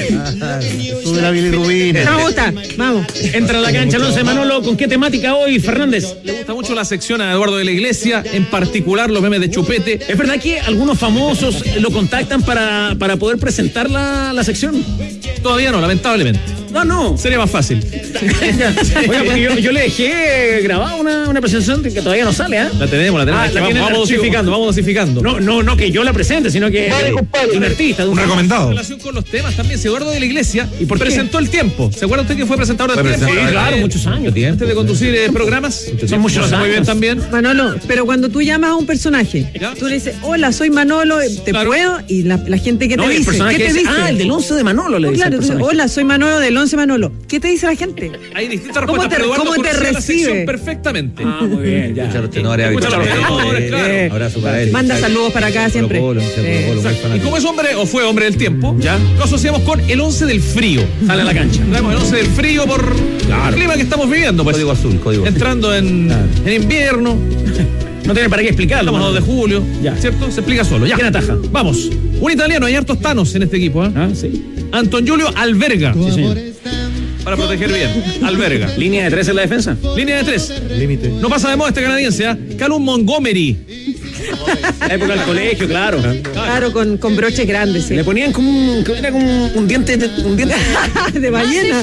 S6: No me gusta. Vamos.
S3: Entra a la cancha el 11 Manolo. ¿Con qué temática hoy, Fernández?
S15: Le gusta mucho la sección a Eduardo de la Iglesia, en particular los memes de Chupete.
S3: ¿Es verdad que algunos famosos lo contactan para poder presentar la sección?
S15: Todavía no, lamentablemente.
S3: No.
S15: Sería más fácil.
S3: Oiga, porque yo le dejé grabada una presentación que todavía no sale, ¿eh?
S15: La tenemos. Vamos dosificando.
S3: No que yo la presente, sino que de un artista, de un
S2: recomendado.
S15: En relación con los temas también, Eduardo de la Iglesia presentó El Tiempo. ¿Se acuerda usted que fue presentador del Tiempo?
S3: Sí, claro, muchos años.
S15: Antes de conducir programas.
S3: Son muchos años.
S15: Muy bien también.
S6: Manolo, pero cuando tú llamas a un personaje, tú le dices, hola, soy Manolo, ¿te puedo? Y la gente que te dice, ¿qué te dice?
S3: El del 11 de Manolo le dice.
S6: Claro, hola, soy Manolo del 11 Manolo. ¿Qué te dice la gente?
S15: Hay distintas respuestas, pero Eduardo
S6: ¿cómo te recibe?
S15: Perfectamente.
S3: Muy bien, ya.
S1: Escucha los tenores,
S15: claro.
S1: Abrazo para él.
S6: Manda saludos para acá siempre.
S15: Y como es hombre, o fue hombre del tiempo, lo asociamos con el 11 del frío.
S3: Sale a la cancha.
S15: Traemos el 11 del frío por el clima que estamos viviendo. Pues.
S1: Código azul.
S15: Entrando en invierno.
S3: No tiene para qué explicarlo.
S15: Estamos 2 de julio, ¿cierto? Se explica solo.
S3: ¿Quién ataja?
S15: Vamos. Un italiano, hay hartos tanos en este equipo.
S3: Sí.
S15: Anton Giulio Alberga.
S3: Sí, señor.
S15: Para proteger bien. Alberga.
S3: Línea de 3 en la defensa.
S15: Línea de 3.
S8: Límite.
S15: No pasa de moda este canadiense, Callum Montgomery.
S3: La época del colegio, claro.
S6: Claro, con broches grandes, sí.
S3: Le ponían como un diente
S6: de ballena.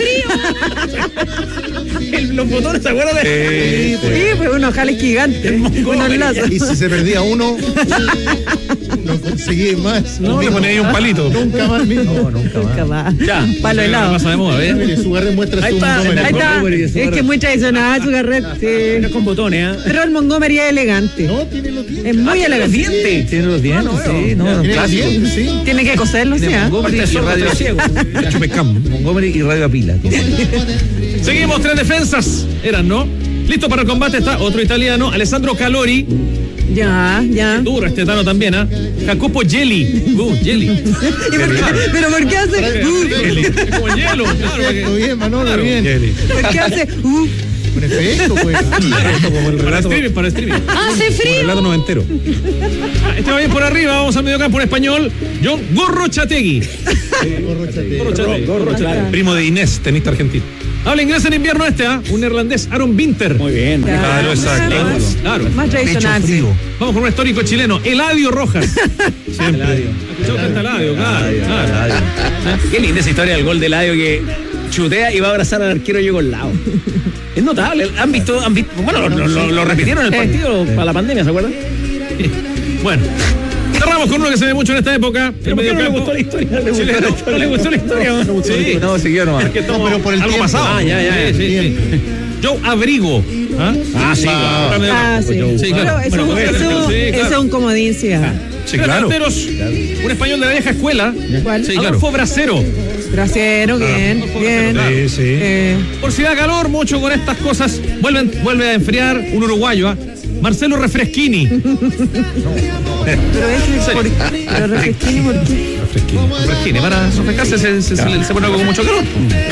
S3: Los botones, ¿se acuerdan?
S6: Sí, pues unos jales gigantes. Unos lazos.
S8: Y si se perdía uno, conseguí más.
S2: No, le ponía ahí un palito.
S8: Nunca más mismo.
S6: No, nunca más.
S15: Ya.
S6: Palo helado.
S15: Pasa de moda, ¿ves?
S8: Su garret muestra
S6: Ahí
S8: su
S6: está,
S8: Montgomery.
S6: ahí está. Es que es muy tradicional su garret. Sí.
S3: Pero con botones, ¿eh?
S6: Pero el Montgomery es elegante.
S8: No, tiene los dientes.
S6: Es muy elegante.
S1: Tiene los dientes, sí, no,
S8: Tiene los
S1: clásico.
S8: dientes, sí.
S6: Tiene que coserlo, sí.
S1: Montgomery y radio
S3: ciego.
S1: Montgomery y radio a pila.
S15: Seguimos, 3 defensas. Eran, ¿no? Listo para el combate está otro italiano, Alessandro Calori.
S6: Ya.
S15: Duro este tano también, ¿ah? Jacopo Gelli. Gelli.
S6: ¿Pero por qué hace?
S15: Gelli. Es como hielo. Claro,
S8: Perfecto, bien, Manolo,
S15: claro.
S8: bien.
S6: ¿Por qué hace?
S8: Un efecto, pues.
S2: Como el relato.
S15: Para streaming.
S10: ¡Hace
S2: El
S10: frío!
S2: relato noventero.
S15: Este va bien por arriba, vamos al mediocampo en español. John Gorrochategui. Gorrochategui.
S2: Primo de Inés, tenista argentino.
S15: Habla inglés en invierno un neerlandés, Aaron Winter.
S3: Muy bien.
S2: Claro, exacto.
S15: Claro.
S6: Más tradicional.
S15: Vamos con un histórico chileno, Eladio Rojas.
S2: Siempre.
S15: Eladio, claro.
S3: Qué linda esa historia del gol de Eladio que chutea y va a abrazar al arquero y llegó al lado. Es notable. ¿Han visto? Bueno, lo repitieron en el partido para la pandemia, ¿se acuerdan?
S15: Bueno. Cerramos con uno que se ve mucho en esta época.
S3: ¿Pero por qué no le gustó la historia? ¿No le gustó la historia?
S15: Sí.
S1: No, siguió nomás.
S15: Porque
S8: No, pero por el
S15: algo
S8: tiempo.
S15: pasado.
S3: Ya.
S15: Sí. Joe Abrigo.
S3: Sí.
S15: Sí, claro.
S6: Pero eso es un comodín, sí.
S2: Sí, claro.
S15: Delanteros, un español de la vieja escuela.
S6: ¿Cuál?
S15: Sí, claro. Adolfo Bracero.
S6: Bracero, bien.
S2: Sí, sí.
S15: Por si da calor, mucho con estas cosas. Vuelve a enfriar un uruguayo, Marcelo Refresquini.
S6: Pero Refresquini, ¿por qué?
S15: Refresquini, para refrescarse se pone con mucho calor.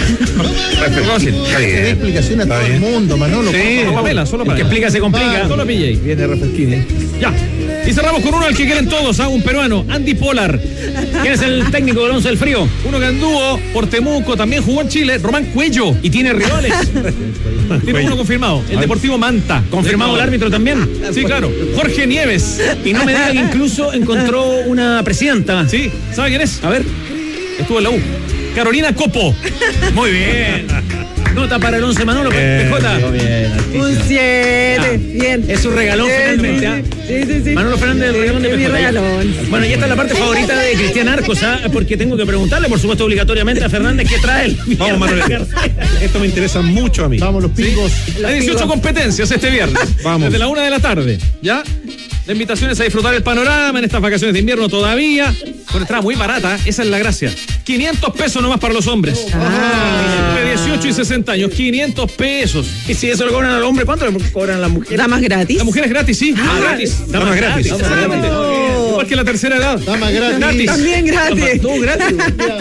S8: Hay explicación a todo el mundo, Manolo.
S15: Sí, solo Pamela, solo para
S3: que explica se complica.
S15: Solo PJ.
S1: Viene Refresquini.
S15: Ya. Y cerramos con uno al que quieren todos, un peruano, Andy Polar.
S3: ¿Quién es el técnico del Once del Frío?
S15: Uno que anduvo por Temuco, también jugó en Chile, Román Cuello.
S3: Y tiene rivales.
S15: Tiene uno confirmado, el Deportivo Manta.
S3: Confirmado el árbitro también.
S15: Sí, claro. Jorge Nieves.
S3: Y no me diga que incluso encontró una presidenta.
S15: Sí, ¿sabe quién es?
S3: A ver.
S15: Estuvo en la U. Carolina Copo.
S3: Muy bien. Nota para el 11 Manolo, PJ.
S6: Un 7. Bien.
S3: Es un regalón finalmente.
S6: Sí.
S3: Manolo Fernández, el regalón de
S6: mi
S3: PJ.
S6: regalón.
S3: Bueno, y esta es la parte favorita de Cristian Arcos, porque tengo que preguntarle, por supuesto, obligatoriamente a Fernández qué trae el
S2: Vamos, Manuel. Esto me interesa mucho a mí.
S8: Vamos, los pingos.
S15: Hay 18 competencias este viernes.
S2: Vamos.
S15: Desde la 1 de la tarde. ¿Ya? La invitación es a disfrutar el panorama en estas vacaciones de invierno todavía. Con entrada muy barata, esa es la gracia. 500 pesos nomás para los hombres. De 18 y 60 años, 500 pesos.
S3: Y si eso lo cobran al hombre, ¿cuánto le cobran a la mujer?
S6: ¿Damas gratis?
S15: La mujer es gratis, sí. Gratis.
S2: Damas gratis.
S15: Exactamente. Igual que la tercera edad.
S8: Damas gratis.
S6: También gratis.
S15: Todo gratis.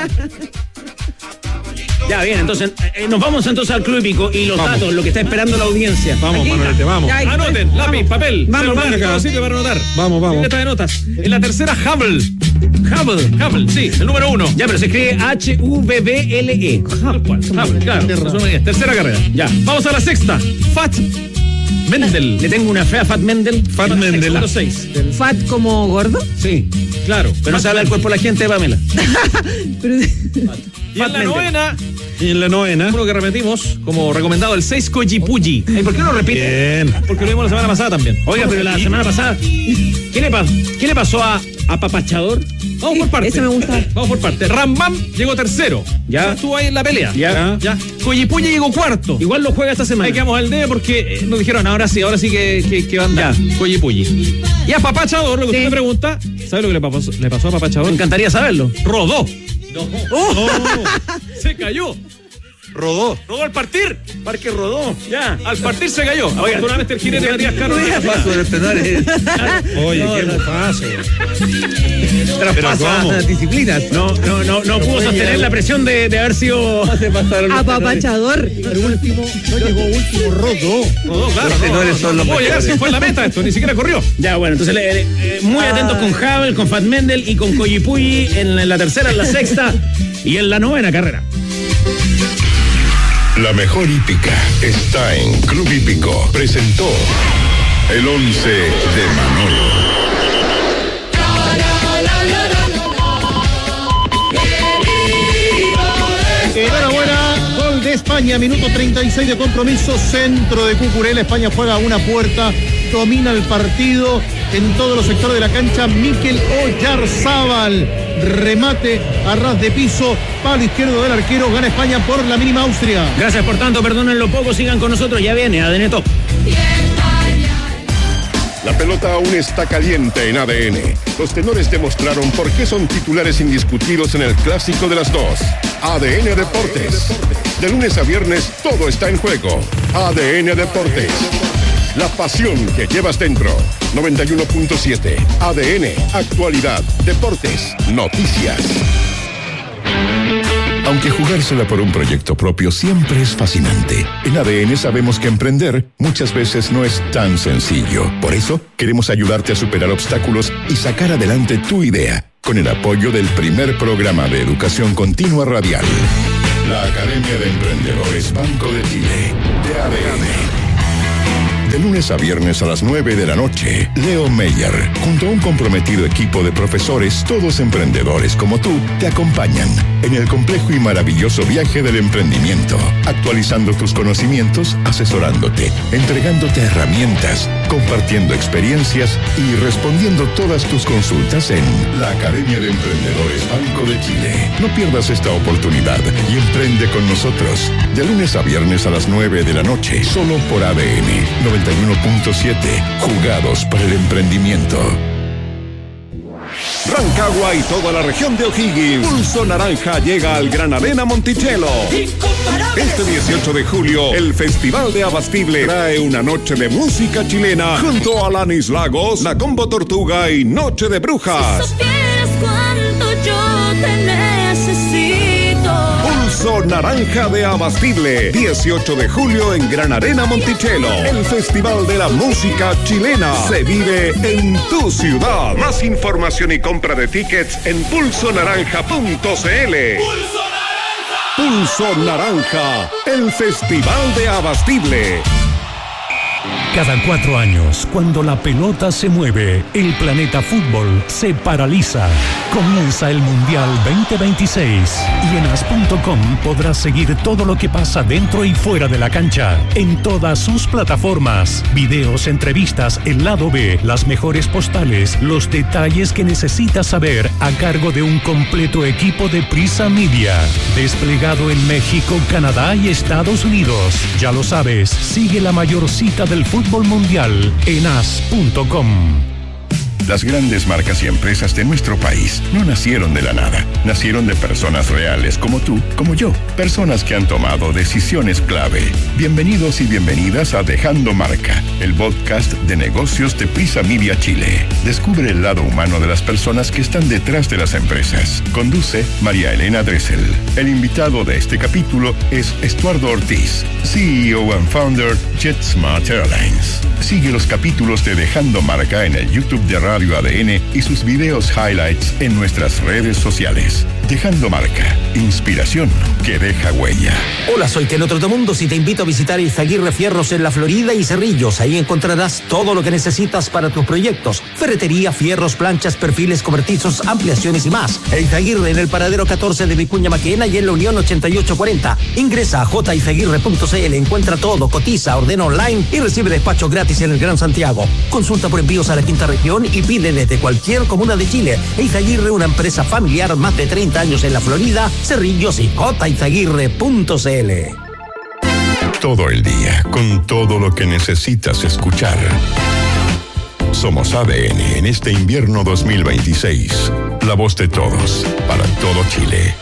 S3: Ya, bien, entonces nos vamos entonces al Club Hípico y los datos, lo que está esperando la audiencia.
S2: Vamos, Manuelete, vamos.
S6: Ya,
S15: Anoten, lápiz, papel,
S6: Vamos,
S15: celular, todo sirve para anotar.
S2: Vamos.
S15: Libreta de notas. En la tercera, Hubble, sí, el número 1.
S3: Ya, pero se escribe H-U-B-B-L-E.
S15: Hubble, claro. Tercera carrera.
S3: Ya.
S15: Vamos a la sexta. Fat Mendel.
S3: Le tengo una fe a Fat Mendel.
S2: Fat Mendel.
S15: Número 6.
S6: ¿Fat como gordo?
S3: Sí.
S15: Claro.
S3: Pero no se habla del cuerpo de la gente, Pamela.
S6: Pero,
S15: Y en la novena,
S2: Y en la novena.
S15: uno que repetimos como recomendado, el 6 Kojipuji.
S3: ¿Y por qué no repite?
S2: Bien.
S15: Porque lo vimos la semana pasada también.
S3: Oiga, pero la semana pasada, ¿qué le pasó a Papachador?
S15: Vamos por partes.
S6: ese me gusta.
S15: Vamos por partes. Rambam llegó tercero.
S3: Ya.
S15: Estuvo ahí en la pelea.
S3: Ya.
S15: Kojipuji llegó cuarto.
S3: Igual lo juega esta semana.
S15: Ahí quedamos al D porque nos dijeron ahora sí que va a andar. Kojipuji. Y a Papachador, lo que usted me pregunta, ¿sabe lo que le pasó a Papachador?
S3: Me encantaría saberlo.
S15: Rodó. Se cayó.
S2: Rodó
S15: al partir.
S3: Parque rodó.
S15: Ya. Al partir se cayó. Afortunadamente el jinete Matías Carlos.
S1: Paso de entrenar
S2: Oye, qué paso.
S1: traspasa disciplinas.
S3: No pudo sostener la presión de haber sido
S6: apapachador.
S8: El último, no llegó último, rodó.
S15: Rodó, claro.
S1: Los tenores son los
S15: No pudo llegar
S1: mejores.
S15: si fue en la meta esto, ni siquiera corrió.
S3: Ya, bueno, entonces muy atentos con Hubble, con Fat Mendel y con Kojipuji en la tercera, en la sexta y en la novena carrera.
S9: La mejor hípica está en Club Hípico. Presentó el 11 de Manolo.
S8: Enhorabuena, gol de España, minuto 36 de compromiso, centro de Cucurella. España juega a una puerta, domina el partido en todos los sectores de la cancha. Mikel Oyarzábal, remate a ras de piso, palo izquierdo del arquero, gana España por la mínima Austria.
S3: Gracias por tanto, perdonen lo poco, sigan con nosotros, ya viene ADN Top.
S9: La pelota aún está caliente en ADN. Los tenores demostraron por qué son titulares indiscutidos en el clásico de las dos. ADN Deportes. De lunes a viernes todo está en juego. ADN Deportes. La pasión que llevas dentro. 91.7. ADN. Actualidad. Deportes. Noticias. Aunque jugársela por un proyecto propio siempre es fascinante, en ADN sabemos que emprender muchas veces no es tan sencillo. Por eso, queremos ayudarte a superar obstáculos y sacar adelante tu idea, con el apoyo del primer programa de educación continua radial. La Academia de Emprendedores Banco de Chile, de ADN. De lunes a viernes a las 9 de la noche, Leo Meyer, junto a un comprometido equipo de profesores, todos emprendedores como tú, te acompañan en el complejo y maravilloso viaje del emprendimiento, actualizando tus conocimientos, asesorándote, entregándote herramientas, compartiendo experiencias y respondiendo todas tus consultas en la Academia de Emprendedores Banco de Chile. No pierdas esta oportunidad y emprende con nosotros. De lunes a viernes a las 9 de la noche, solo por ADN 91.7, jugados para el emprendimiento.
S16: Rancagua y toda la región de O'Higgins. Pulso Naranja llega al Gran Arena Monticello. Este 18 de julio, el Festival de Abastible trae una noche de música chilena junto a Alanis Lagos, La Combo Tortuga y Noche de Brujas.
S14: Si supieras cuánto yo te necesito.
S16: Pulso Naranja de Abastible, 18 de julio en Gran Arena Monticello. El Festival de la Música Chilena se vive en tu ciudad. Más información y compra de tickets en pulsonaranja.cl. Pulso Naranja, el Festival de Abastible.
S17: Cada 4 años, cuando la pelota se mueve, el planeta fútbol se paraliza. Comienza el Mundial 2026 y en as.com podrás seguir todo lo que pasa dentro y fuera de la cancha, en todas sus plataformas. Videos, entrevistas, el lado B, las mejores postales, los detalles que necesitas saber a cargo de un completo equipo de Prisa Media, desplegado en México, Canadá y Estados Unidos. Ya lo sabes, sigue la mayor cita del fútbol mundial en as.com.
S9: Las grandes marcas y empresas de nuestro país no nacieron de la nada. Nacieron de personas reales como tú, como yo. Personas que han tomado decisiones clave. Bienvenidos y bienvenidas a Dejando Marca, el podcast de negocios de Prisa Media Chile. Descubre el lado humano de las personas que están detrás de las empresas. Conduce María Elena Dressel. El invitado de este capítulo es Estuardo Ortiz, CEO and founder JetSmart Airlines. Sigue los capítulos de Dejando Marca en el YouTube de Radio ADN y sus videos highlights en nuestras redes sociales. Dejando Marca, inspiración que deja huella.
S18: Hola, soy Keno Trotamundos y te invito a visitar Izaguirre Fierros en La Florida y Cerrillos. Ahí encontrarás todo lo que necesitas para tus proyectos: ferretería, fierros, planchas, perfiles, cobertizos, ampliaciones y más. Izaguirre en el paradero 14 de Vicuña Maquena y en la Unión 8840. Ingresa a jizaguirre.cl, encuentra todo, cotiza, ordena online y recibe despacho gratis en el Gran Santiago. Consulta por envíos a la quinta región y pide desde cualquier comuna de Chile. Izaguirre, una empresa familiar, más de 30 años en la Florida, Cerrillos y jizaguirre.cl.
S9: Todo el día, con todo lo que necesitas escuchar. Somos ADN en este invierno 2026. La voz de todos, para todo Chile.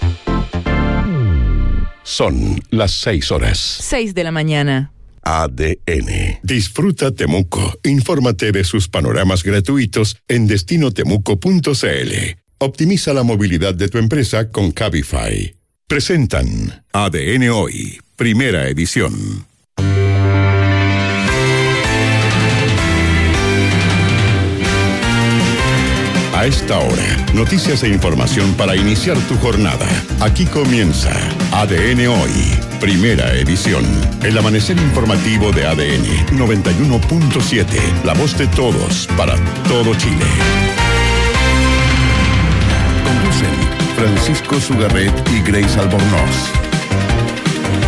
S9: Son las 6 horas.
S19: 6 de la mañana.
S9: ADN. Disfruta Temuco. Infórmate de sus panoramas gratuitos en destinotemuco.cl. Optimiza la movilidad de tu empresa con Cabify. Presentan ADN Hoy, primera edición. A esta hora, noticias e información para iniciar tu jornada. Aquí comienza ADN Hoy, primera edición. El amanecer informativo de ADN 91.7, la voz de todos para todo Chile. Conducen Francisco Sugarret y Grace Albornoz.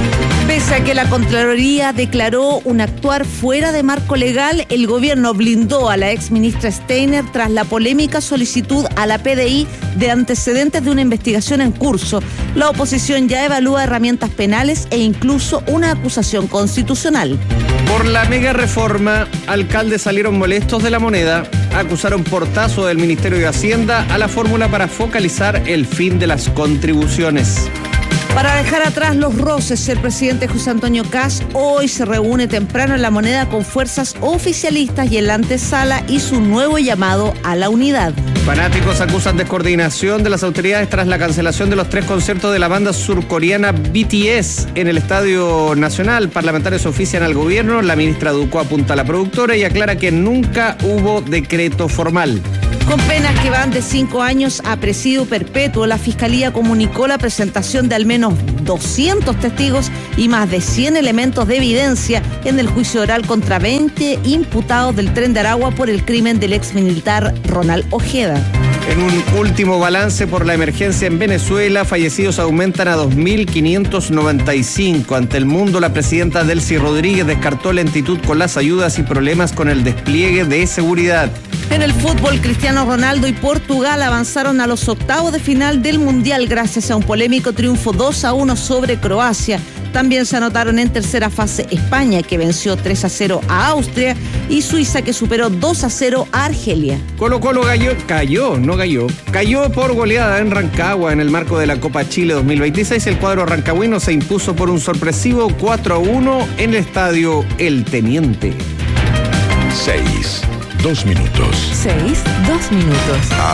S19: Pese a que la Contraloría declaró un actuar fuera de marco legal, el gobierno blindó a la exministra Steiner tras la polémica solicitud a la PDI de antecedentes de una investigación en curso. La oposición ya evalúa herramientas penales e incluso una acusación constitucional.
S3: Por la mega reforma, alcaldes salieron molestos de La Moneda, acusaron portazo del Ministerio de Hacienda a la fórmula para focalizar el fin de las contribuciones.
S19: Para dejar atrás los roces, el presidente José Antonio Kast hoy se reúne temprano en La Moneda con fuerzas oficialistas y en la antesala hizo un nuevo llamado a la unidad.
S3: Fanáticos acusan descoordinación de las autoridades tras la cancelación de los 3 conciertos de la banda surcoreana BTS en el Estadio Nacional. Parlamentarios ofician al gobierno, la ministra Ducó apunta a la productora y aclara que nunca hubo decreto formal.
S19: Con penas que van de 5 años a presidio perpetuo, la Fiscalía comunicó la presentación de al menos 200 testigos y más de 100 elementos de evidencia en el juicio oral contra 20 imputados del Tren de Aragua por el crimen del exmilitar Ronald Ojeda.
S3: En un último balance por la emergencia en Venezuela, fallecidos aumentan a 2.595. Ante el mundo, la presidenta Delcy Rodríguez descartó lentitud con las ayudas y problemas con el despliegue de seguridad.
S19: En el fútbol, Cristiano Ronaldo y Portugal avanzaron a los octavos de final del Mundial gracias a un polémico triunfo 2-1 sobre Croacia. También se anotaron en tercera fase España, que venció 3-0 a Austria, y Suiza, que superó 2-0 a Argelia.
S3: Colo-Colo cayó por goleada en Rancagua en el marco de la Copa Chile 2026. El cuadro rancagüino se impuso por un sorpresivo 4-1 en el estadio El Teniente.
S9: 6, 2 minutos.
S19: 6, 2 minutos.